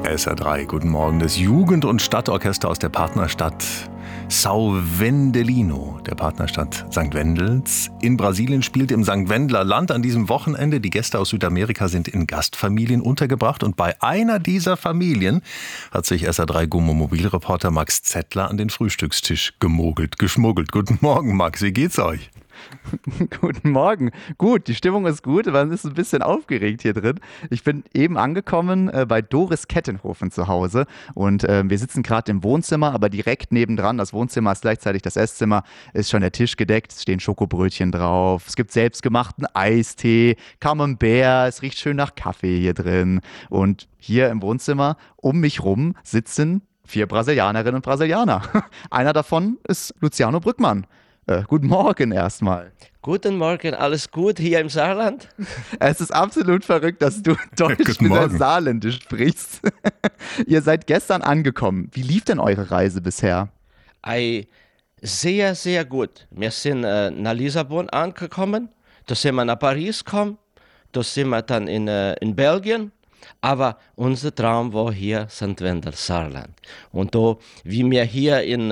SR3, guten Morgen. Das Jugend- und Stadtorchester aus der Partnerstadt São Vendelino, der Partnerstadt St. Wendels, in Brasilien spielt im St. Wendler Land an diesem Wochenende. Die Gäste aus Südamerika sind in Gastfamilien untergebracht und bei einer dieser Familien hat sich SR3 Gummo-Mobilreporter Max Zettler an den Frühstückstisch geschmuggelt. Guten Morgen, Max, wie geht's euch? Guten Morgen. Gut, die Stimmung ist gut, man ist ein bisschen aufgeregt hier drin. Ich bin eben angekommen bei Doris Kettenhofen zu Hause und wir sitzen gerade im Wohnzimmer, aber direkt nebendran, das Wohnzimmer ist gleichzeitig das Esszimmer, ist schon der Tisch gedeckt, es stehen Schokobrötchen drauf, es gibt selbstgemachten Eistee, Camembert, es riecht schön nach Kaffee hier drin und hier im Wohnzimmer um mich rum sitzen 4 Brasilianerinnen und Brasilianer. Einer davon ist Luciano Brückmann. Guten Morgen erstmal. Guten Morgen, alles gut hier im Saarland? Es ist absolut verrückt, dass du Deutsch mit Saarländisch sprichst. Ihr seid gestern angekommen. Wie lief denn eure Reise bisher? Sehr, sehr gut. Wir sind nach Lissabon angekommen, da sind wir nach Paris gekommen, da sind wir dann in Belgien. Aber unser Traum war hier St. Wendel, Saarland. Und da, wie wir hier in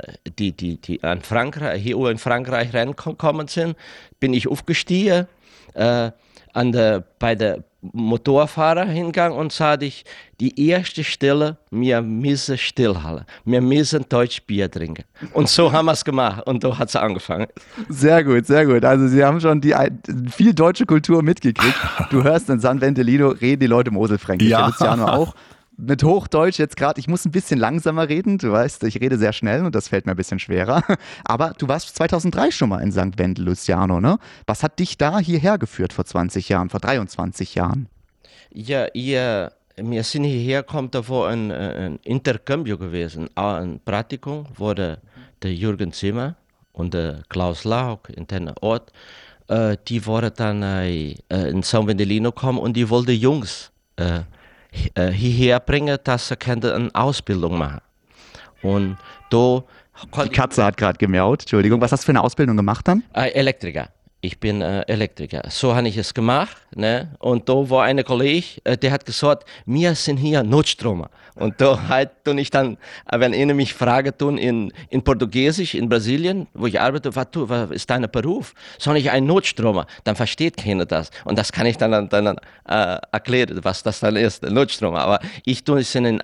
Frankreich reingekommen sind, bin ich aufgestiegen, bei der Motorfahrer hingegangen und sagte ich, die erste Stelle, wir müssen stillhalten. Wir müssen Deutsch Bier trinken. Und so haben wir es gemacht und da hat es angefangen. Sehr gut, sehr gut. Also Sie haben schon viel deutsche Kultur mitgekriegt. Du hörst in San Vendelino reden die Leute Moselfränkisch. Ja. Luciano auch. Mit Hochdeutsch jetzt gerade, ich muss ein bisschen langsamer reden, du weißt, ich rede sehr schnell und das fällt mir ein bisschen schwerer. Aber du warst 2003 schon mal in St. Wendel, Luciano, ne? Was hat dich da hierher geführt vor 20 Jahren, vor 23 Jahren? Ja, wir sind hierher gekommen, da war ein Intercambio gewesen, ein Praktikum, wo der Jürgen Zimmer und der Klaus Lauk in den Ort, die waren dann in São Vendelino gekommen und die wollten Jungs hierher bringen, dass sie eine Ausbildung machen. Und da die Katze hat gerade gemiaut, Entschuldigung. Was hast du für eine Ausbildung gemacht dann? Elektriker. Ich bin Elektriker. So habe ich es gemacht. Ne? Und da war ein Kollege, der hat gesagt, wir sind hier Notstromer. Und da halt tun ich dann, wenn einer mich fragt, in Portugiesisch in Brasilien, wo ich arbeite, was ist dein Beruf? Soll ich ein Notstromer? Dann versteht keiner das. Und das kann ich dann erklären, was das dann ist, Notstromer. Aber ich bin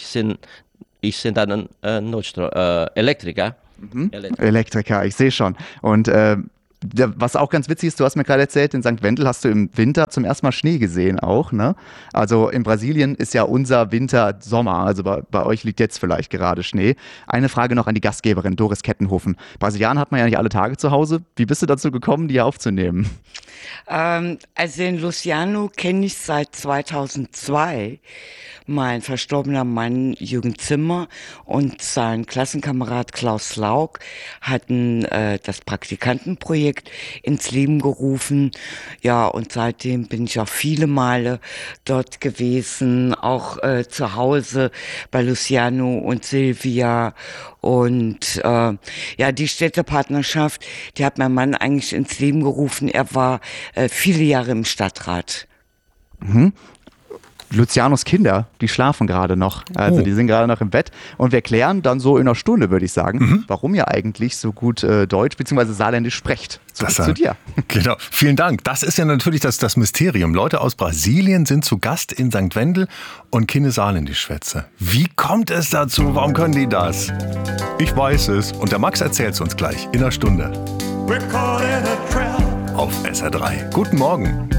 dann ein Elektriker. Mhm. Elektriker, ich sehe schon. Und was auch ganz witzig ist, du hast mir gerade erzählt, in St. Wendel hast du im Winter zum ersten Mal Schnee gesehen auch, ne? Also in Brasilien ist ja unser Winter Sommer, also bei euch liegt jetzt vielleicht gerade Schnee. Eine Frage noch an die Gastgeberin, Doris Kettenhofen. Brasilianer hat man ja nicht alle Tage zu Hause. Wie bist du dazu gekommen, die hier aufzunehmen? Also den Luciano kenne ich seit 2002. Mein verstorbener Mann Jürgen Zimmer und sein Klassenkamerad Klaus Lauk hatten das Praktikantenprojekt ins Leben gerufen. Ja, und seitdem bin ich auch viele Male dort gewesen, auch zu Hause bei Luciano und Silvia. Und die Städtepartnerschaft, die hat mein Mann eigentlich ins Leben gerufen. Er war viele Jahre im Stadtrat. Mhm. Lucianos Kinder, die schlafen gerade noch. Also die sind gerade noch im Bett. Und wir klären dann so in einer Stunde, würde ich sagen, warum ihr eigentlich so gut Deutsch bzw. Saarländisch sprecht. Zurück zu dir. Genau, vielen Dank. Das ist ja natürlich das Mysterium. Leute aus Brasilien sind zu Gast in St. Wendel und keine Saarländisch schwätze. Wie kommt es dazu? Warum können die das? Ich weiß es. Und der Max erzählt es uns gleich in einer Stunde. Auf SR3. Guten Morgen.